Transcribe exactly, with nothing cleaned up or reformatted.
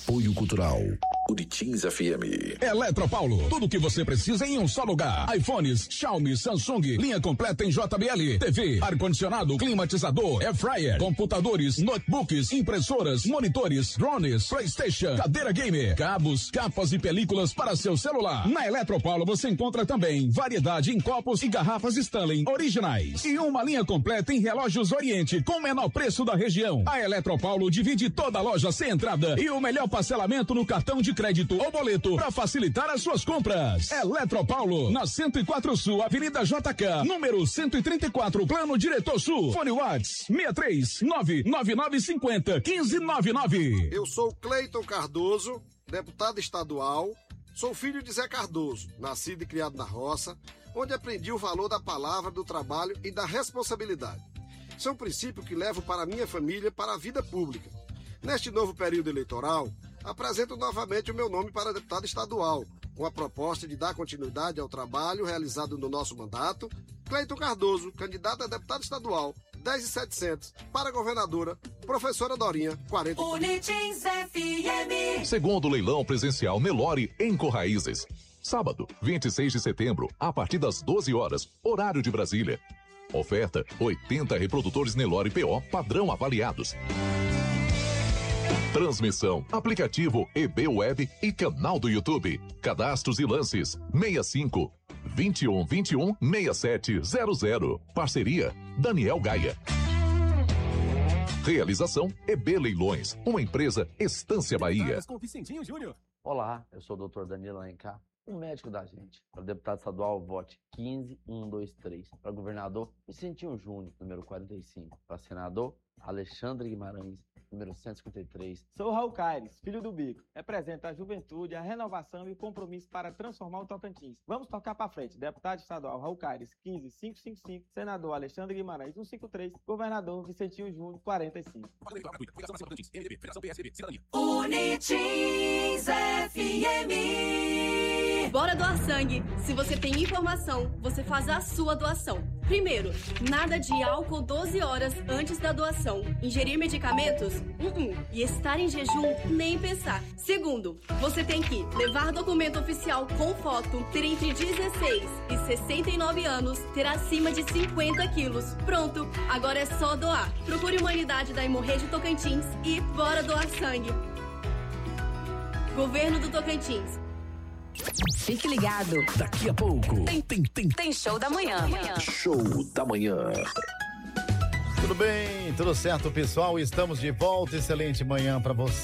Apoio Cultural Uritins F M. Eletropaulo, tudo que você precisa em um só lugar. iPhones, Xiaomi, Samsung, linha completa em J B L, T V, ar-condicionado, climatizador, air fryer, computadores, notebooks, impressoras, monitores, drones, PlayStation, cadeira gamer, cabos, capas e películas para seu celular. Na Eletropaulo você encontra também variedade em copos e garrafas Stanley originais e uma linha completa em relógios Oriente com o menor preço da região. A Eletropaulo divide toda a loja sem entrada e o melhor parcelamento no cartão de crédito ou boleto para facilitar as suas compras. Eletropaulo, na cento e quatro Sul, Avenida J K, número cento e trinta e quatro, Plano Diretor Sul. Fone Whats seis três nove nove nove cinco zero um cinco nove nove. Eu sou Cleiton Cardoso, deputado estadual. Sou filho de Zé Cardoso, nascido e criado na roça, onde aprendi o valor da palavra, do trabalho e da responsabilidade. Isso é um princípio que levo para a minha família, para a vida pública. Neste novo período eleitoral, apresento novamente o meu nome para deputado estadual, com a proposta de dar continuidade ao trabalho realizado no nosso mandato. Cleiton Cardoso, candidato a deputado estadual, dez mil e setecentos, para governadora, professora Dorinha, quarenta. Uritins F M. Segundo leilão presencial Nelore em Corraízes. Sábado, vinte e seis de setembro, a partir das doze horas, horário de Brasília. Oferta, oitenta reprodutores Nelore P O padrão avaliados. Transmissão, aplicativo E B Web e canal do YouTube. Cadastros e lances, seis cinco, vinte e um vinte e um, sessenta e sete zero zero. Parceria, Daniel Gaia. Realização, E B Leilões, uma empresa Estância Bahia. Com Vicentinho Júnior. Olá, eu sou o doutor Danilo Alencar, o médico da gente. Para deputado estadual, vote quinze um dois três. Para governador, Vicentinho Júnior, número quarenta e cinco. Para senador, Alexandre Guimarães, número cento e cinquenta e três. Sou Raul Caires, filho do Bico. Represento a juventude, a renovação e o compromisso para transformar o Tocantins. Vamos tocar para frente. Deputado estadual Raul Caires, quinze cinco cinco cinco. Senador Alexandre Guimarães, cento e cinquenta e três. Governador Vicentinho Júnior, quarenta e cinco. Uritins F M. Bora doar sangue. Se você tem informação, você faz a sua doação. Primeiro, nada de álcool doze horas antes da doação. Ingerir medicamentos? Uh-uh. E estar em jejum? Nem pensar. Segundo, você tem que levar documento oficial com foto, ter entre dezesseis e sessenta e nove anos, ter acima de cinquenta quilos. Pronto, agora é só doar. Procure uma unidade da Hemorragia Tocantins e bora doar sangue. Governo do Tocantins. Fique ligado. Daqui a pouco Tem, tem, tem, tem show da manhã. Show da Manhã. Tudo bem, tudo certo, pessoal? Estamos de volta. Excelente manhã para você.